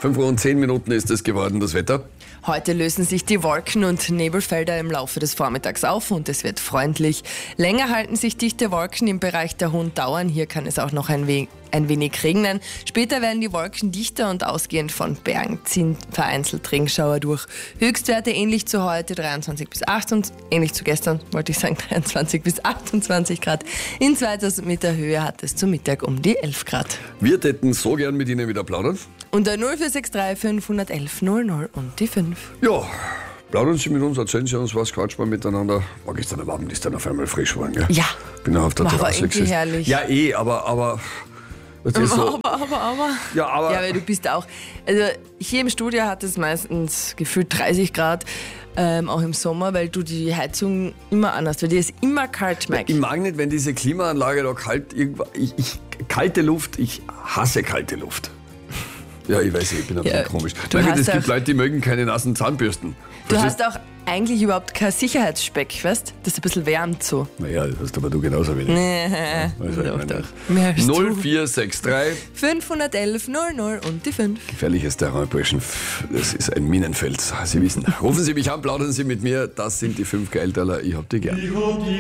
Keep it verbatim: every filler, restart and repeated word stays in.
fünf Uhr und zehn Minuten ist es geworden, das Wetter. Heute lösen sich die Wolken- und Nebelfelder im Laufe des Vormittags auf und es wird freundlich. Länger halten sich dichte Wolken im Bereich der hohen Tauern. Hier kann es auch noch ein, we- ein wenig regnen. Später werden die Wolken dichter und ausgehend von Bergen ziehen vereinzelt Regenschauer durch. Höchstwerte ähnlich zu heute, dreiundzwanzig bis achtundzwanzig, ähnlich zu gestern, wollte ich sagen, dreiundzwanzig bis achtundzwanzig Grad. In zweitausend Meter Höhe hat es zu Mittag um die elf Grad. Wir täten so gern mit Ihnen wieder plaudern. Unter null vier sechs drei fünf eins eins null null und die fünf. Ja, plaudern Sie mit uns, erzählen Sie uns was, quatschen wir miteinander. War gestern am Abend ist dann auf einmal frisch geworden, gell? Ja. Bin auch auf der War aber Terrasse irgendwie gesessen. herrlich. Ja, eh, aber, aber, was ist so? Aber, aber, aber. Ja, aber. Ja, weil du bist auch. Also hier im Studio hat es meistens gefühlt dreißig Grad, ähm, auch im Sommer, weil du die Heizung immer anhast, weil dir ist immer kalt, Mike. Ich mag nicht, wenn diese Klimaanlage da kalt irgendwo. Ich, ich, kalte Luft, ich hasse kalte Luft. Ja, ich weiß, ich bin ein Ja, bisschen komisch. du Nein, hast es gibt auch- Leute, die mögen keine nassen Zahnbürsten. Du Verstehst? hast auch eigentlich überhaupt kein Sicherheitsspeck, weißt? Das ein bisschen wärmt so. Naja, das hast aber du genauso wenig. Nee, Also, ich doch, meine, doch. Mehr als null du. vier sechs drei, fünf eins eins null null und die fünf. gefährliches Terrain, Burschen. Das ist ein Minenfeld. Sie wissen. Rufen Sie mich an, plaudern Sie mit mir. Das sind die fünf Geldtaler. Ich hab die gern.